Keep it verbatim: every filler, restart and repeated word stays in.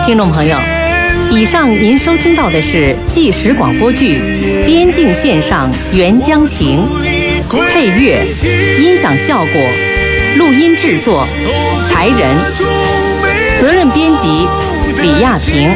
听众朋友，以上您收听到的是纪实广播剧《边境线上援疆情》，配乐、音响效果、录音制作、才人，责任编辑李亚平。